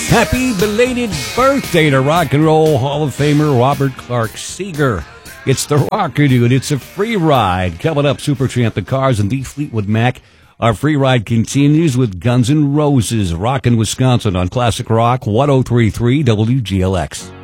Happy belated birthday to Rock and Roll Hall of Famer Robert Clark Seeger. It's the Rocker Dude. It's a free ride. Coming up, Supertramp, the Cars, and the Fleetwood Mac. Our free ride continues with Guns N' Roses, rockin' Wisconsin on Classic Rock 103.3 WGLX.